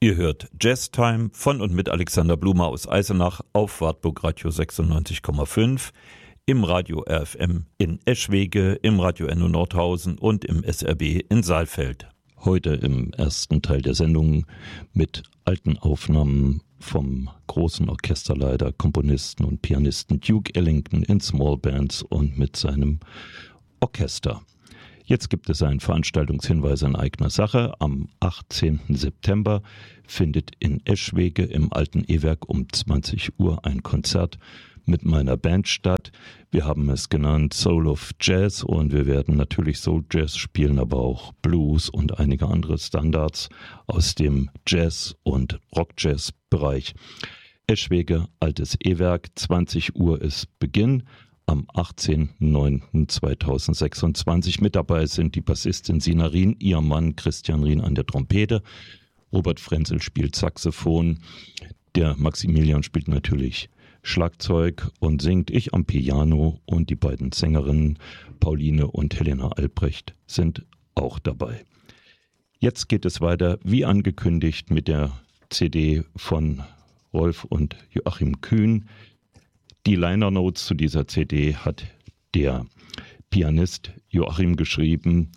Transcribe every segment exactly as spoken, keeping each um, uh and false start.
Ihr hört Jazztime von und mit Alexander Blumer aus Eisenach auf Wartburg Radio sechsundneunzig Komma fünf, im Radio R F M in Eschwege, im Radio Enno Nordhausen und im S R B in Saalfeld. Heute im ersten Teil der Sendung mit alten Aufnahmen vom großen Orchesterleiter, Komponisten und Pianisten Duke Ellington in Small Bands und mit seinem Orchester. Jetzt gibt es einen Veranstaltungshinweis in eigener Sache. Am achtzehnten September findet in Eschwege im Alten E-Werk um zwanzig Uhr ein Konzert mit meiner Band statt. Wir haben es genannt Soul of Jazz und wir werden natürlich Soul Jazz spielen, aber auch Blues und einige andere Standards aus dem Jazz- und Rock-Jazz-Bereich. Eschwege, Altes E-Werk, zwanzig Uhr ist Beginn. Am achtzehnten neunten zweitausendsechsundzwanzig. Mit dabei sind die Bassistin Sina Rien, ihr Mann Christian Rien an der Trompete, Robert Frenzel spielt Saxophon, der Maximilian spielt natürlich Schlagzeug und singt, ich am Piano und die beiden Sängerinnen Pauline und Helena Albrecht sind auch dabei. Jetzt geht es weiter, wie angekündigt, mit der C D von Rolf und Joachim Kühn. Die Liner Notes zu dieser C D hat der Pianist Joachim geschrieben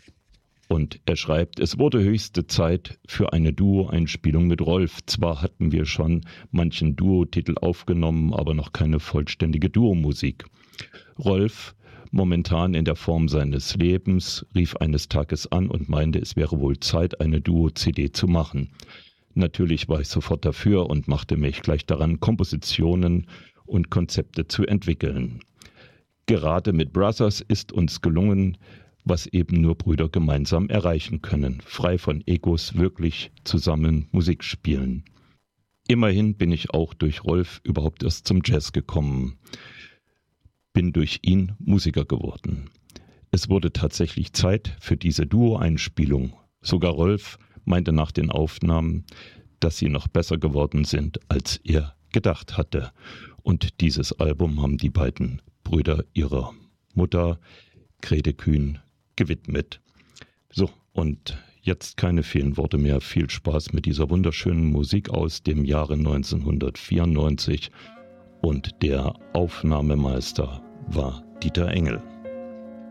und er schreibt, es wurde höchste Zeit für eine Duo-Einspielung mit Rolf. Zwar hatten wir schon manchen Duo-Titel aufgenommen, aber noch keine vollständige Duo-Musik. Rolf, momentan in der Form seines Lebens, rief eines Tages an und meinte, es wäre wohl Zeit, eine Duo-C D zu machen. Natürlich war ich sofort dafür und machte mich gleich daran, Kompositionen und Konzepte zu entwickeln. Gerade mit Brothers ist uns gelungen, was eben nur Brüder gemeinsam erreichen können, frei von Egos wirklich zusammen Musik spielen. Immerhin bin ich auch durch Rolf überhaupt erst zum Jazz gekommen, bin durch ihn Musiker geworden. Es wurde tatsächlich Zeit für diese Duo-Einspielung. Sogar Rolf meinte nach den Aufnahmen, dass sie noch besser geworden sind, als er gedacht hatte. Und dieses Album haben die beiden Brüder ihrer Mutter, Grete Kühn, gewidmet. So, und jetzt keine vielen Worte mehr. Viel Spaß mit dieser wunderschönen Musik aus dem Jahre neunzehnhundertvierundneunzig. Und der Aufnahmemeister war Dieter Engel.